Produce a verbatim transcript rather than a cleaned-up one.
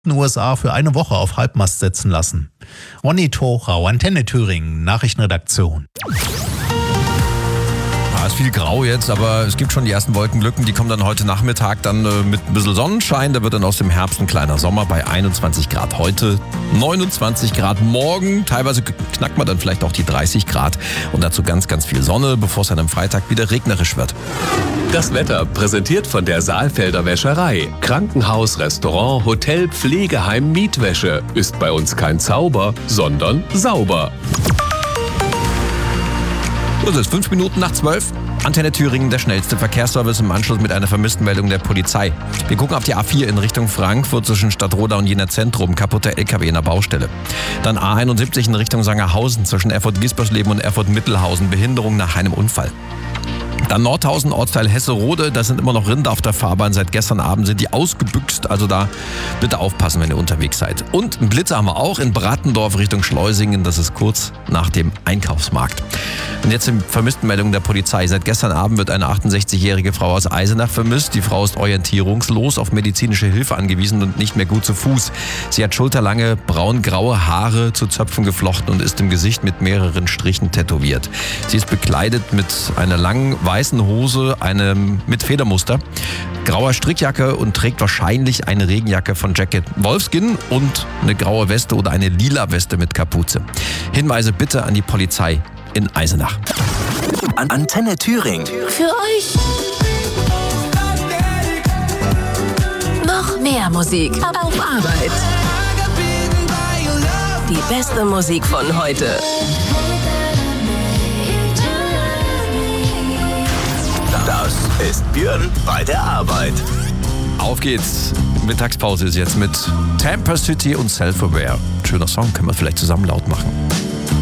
U S A für eine Woche auf Halbmast setzen lassen. Ronny Thorau, Antenne Thüringen, Nachrichtenredaktion. Ja, ist viel grau jetzt, aber es gibt schon die ersten Wolkenlücken. Die kommen dann heute Nachmittag dann äh, mit ein bisschen Sonnenschein. Da wird dann aus dem Herbst ein kleiner Sommer bei einundzwanzig Grad heute, neunundzwanzig Grad morgen. Teilweise knackt man dann vielleicht auch die dreißig Grad. Und dazu ganz, ganz viel Sonne, bevor es dann am Freitag wieder regnerisch wird. Das Wetter präsentiert von der Saalfelder Wäscherei. Krankenhaus, Restaurant, Hotel, Pflegeheim, Mietwäsche. Ist bei uns kein Zauber, sondern sauber. So, es ist fünf Minuten nach zwölf. Antenne Thüringen, der schnellste Verkehrsservice im Anschluss mit einer Vermisstenmeldung der Polizei. Wir gucken auf die A vier in Richtung Frankfurt zwischen Stadtroda und Jena Zentrum. Kaputter L K W in der Baustelle. Dann A einundsiebzig in Richtung Sangerhausen zwischen Erfurt-Giespersleben und Erfurt-Mittelhausen. Behinderung nach einem Unfall. Dann Nordhausen, Ortsteil Hesserode, da sind immer noch Rinder auf der Fahrbahn. Seit gestern Abend sind die ausgebüxt, also da bitte aufpassen, wenn ihr unterwegs seid. Und einen Blitzer haben wir auch in Brattendorf Richtung Schleusingen, das ist kurz nach dem Einkaufsmarkt. Und jetzt sind Vermisstenmeldungen der Polizei. Seit gestern Abend wird eine achtundsechzigjährige Frau aus Eisenach vermisst. Die Frau ist orientierungslos, auf medizinische Hilfe angewiesen und nicht mehr gut zu Fuß. Sie hat schulterlange, braungraue Haare zu Zöpfen geflochten und ist im Gesicht mit mehreren Strichen tätowiert. Sie ist bekleidet mit einer langen weißen Hose, einem mit Federmuster, grauer Strickjacke und trägt wahrscheinlich eine Regenjacke von Jacket Wolfskin und eine graue Weste oder eine lila Weste mit Kapuze. Hinweise bitte an die Polizei in Eisenach. An Antenne Thüringen. Für euch. Noch mehr Musik auf Arbeit. Die beste Musik von heute. Das ist Björn bei der Arbeit. Auf geht's. Mittagspause ist jetzt mit Tampa City und Self-Aware. Schöner Song, können wir vielleicht zusammen laut machen.